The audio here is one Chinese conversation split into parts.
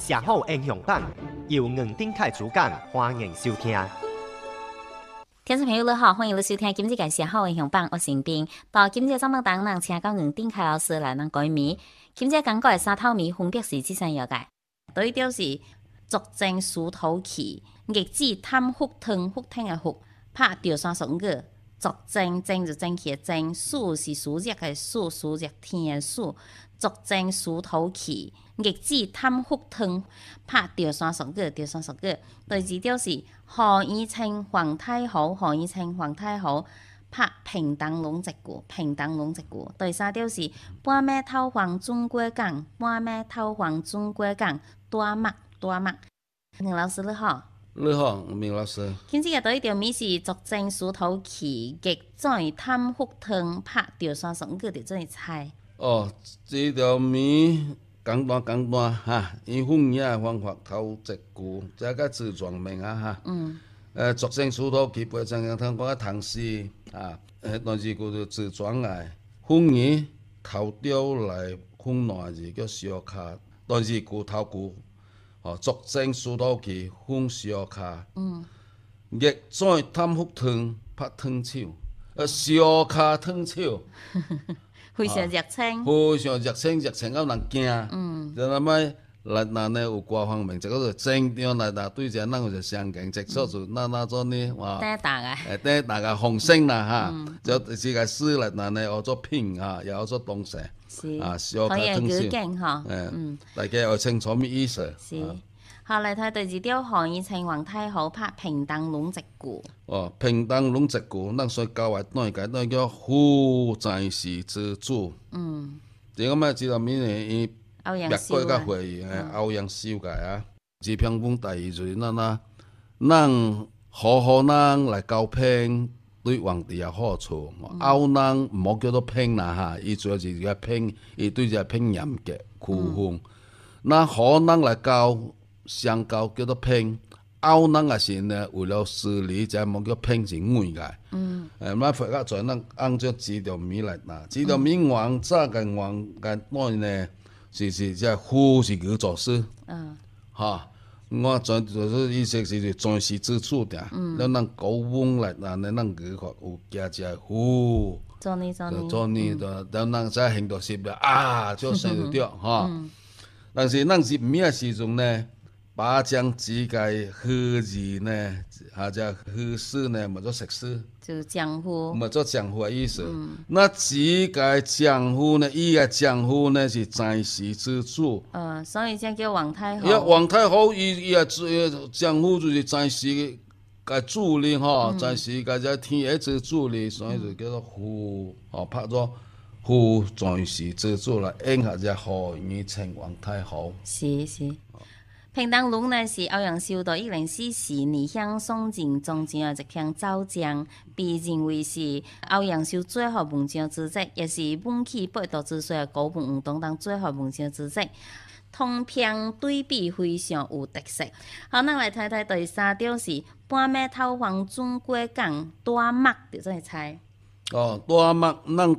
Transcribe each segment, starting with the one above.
社好英雄榜由黄丁凯主讲，欢迎收听。 听众朋友你好，欢迎你收听今日嘅社好英雄榜，我是冰。到今日节目当中，请到黄丁凯老師來咱解謎。今日講過嘅三頭謎分別是這三樣嘅，第一條是足正梳頭器，逆子貪福湯，福湯嘅福，拍掉三十五個。足正正就正氣嘅正，梳是梳日嘅梳，梳日天嘅梳。足正梳頭器，逆子貪福湯，拍掉三十個，掉三十個。第二條是何以稱皇太后，何以稱皇太后，拍平等龍一句，平等龍一句。第三條是半暝透黃中過港，半暝透黃中過港，大麥大麥。黃老師你好。 你好，明老師。 今次嘅第一條謎是足正梳頭器，逆子貪福湯，拍掉三十五個，就真係猜。 哦，這條謎簡單哈，以翻譯嘅方法頭一句，這個字狀名啊哈。足正梳頭器，背正聽講唐詩啊，但是佢就字狀嚟，翻譯頭雕來翻內字叫小卡，但是句頭句。哦，足正梳頭器，翻小卡。逆子貪福湯，拍湯手。小卡湯手。 非常熱情。 非常熱情到人驚。就那麼來呢有歌方面，這個是正常來對隻人就相近，直說就那做呢哇。第大家紅星啦哈，就是個詩來呢學做拼啊，又學做動詞。啊，小卡湯手。大家要清楚咩意思？ 是。好，嚟睇第二條，何以稱皇太后，拍平等龍一句。 哦，平等龍一句，咱所教嘅當然都叫夫在是之主。這個咩？知道咩呢？伊別過個會議，歐陽修嘅啊。這篇文第二就是咱好人來交聘，對皇帝有好處。歐人唔好叫做聘啦嚇，伊主要是個聘，伊對隻聘嚴格酷風。那好人來交。相交叫做聘，歐人也是呢，為了xử理就冇叫聘是外嘅。咁發覺在咱按照幾條謎來拿，幾條謎王早嘅王嘅內呢，是即係夫是佢做事。嚇，我在就是意思是在事之處的。咱古文來拿呢，咱佢學有加隻夫。做呢，咱再行到時啊，就生就掉嚇。但是咱是咩時陣呢？把將自個何字呢，或者何事呢，咪做食事， 就丈夫， 咪做丈夫嘅意思。那自個丈夫呢，伊個丈夫呢是在世之主。 所以才叫皇太后。 皇太后伊個丈夫就是在世嘅主理吼，在世嘅只天下之主理，所以就叫做夫，拍咗夫在世之主啦，應下只何以稱皇太后。 是。平等龍呢是歐陽修在104年向宋仁宗一篇奏章，被認為是歐陽修最後文章之作，也是文起8道之衰嘅高文運動當最後文章之作。通篇對比非常有特色。好，咱來睇睇第三條是半暝透黃中過港，大麥就真係猜。 大麥，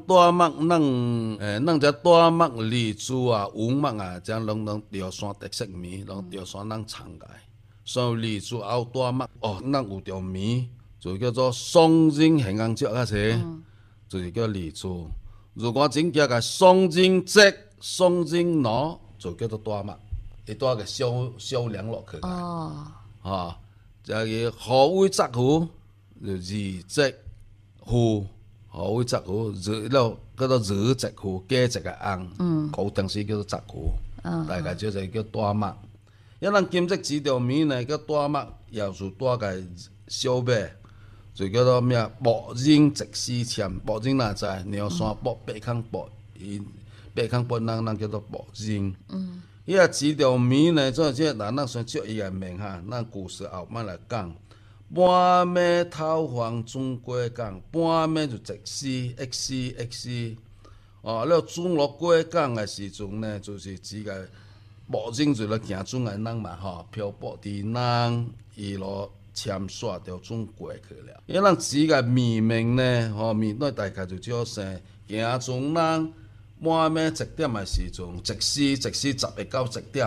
咱只大麥荔枝啊、烏麥啊，將攏條山特色謎，攏條山咱藏嘅。所以荔枝有大麥，咱有條謎就叫做雙人形象石啊，就是叫荔枝。如果真叫個雙人石、雙人腦，就叫做大麥，一大個小梁落去。就係何為則乎？就二則乎。何為則乎？叫做日則乎，加一個翁，古當時叫做則乎，大概就是叫大麥。因咱今則幾條謎呢，叫大麥，又是大個小麥，就叫做咩？博人直絲簽，博人哪知？鳥山博、八坑博，伊八坑博咱叫做博人。伊個幾條謎呢？即係咱先照伊個名哈，咱故事後慢來講。半暝透黃中過港，半暝就直絲 X。了中落過港嘅時陣呢，就是指個無人就嚟行中嘅人嘛，漂泊啲人，伊落簽刷條中過去了。因咱指個謎名呢，謎內大概就叫成行中人半暝1點嘅時陣，直絲11到1點。